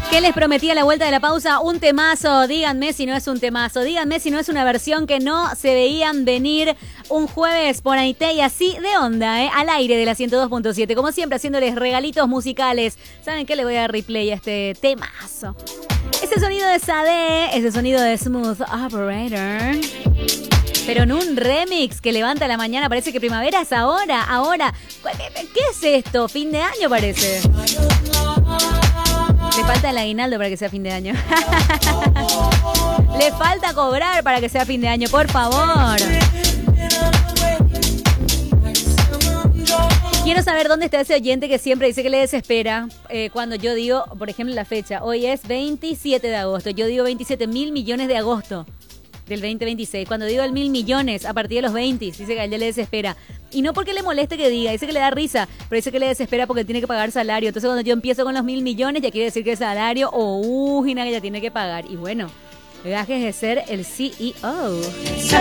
¿Qué les prometí a la vuelta de la pausa? Un temazo. Díganme si no es un temazo. Díganme si no es una versión que no se veían venir un jueves por Anité y así de onda, al aire de la 102.7. Como siempre, haciéndoles regalitos musicales. ¿Saben qué? Le voy a dar replay a este temazo. Ese sonido de Sade, ese sonido de Smooth Operator. Pero en un remix que levanta la mañana, parece que primavera es ahora. ¿Qué es esto? Fin de año parece. Le falta el aguinaldo para que sea fin de año. Le falta cobrar para que sea fin de año, por favor. Quiero saber dónde está ese oyente que siempre dice que le desespera cuando yo digo, por ejemplo, la fecha. Hoy es 27 de agosto. Yo digo 27.000 millones de agosto del 2026. Cuando digo el 1.000 millones a partir de los 20, dice que a él le desespera. Y no porque le moleste que diga, dice que le da risa, pero dice que le desespera porque tiene que pagar salario. Entonces cuando yo empiezo con los 1.000 millones, ya quiere decir que el salario, que ya tiene que pagar. Y bueno, gajes de ser el CEO.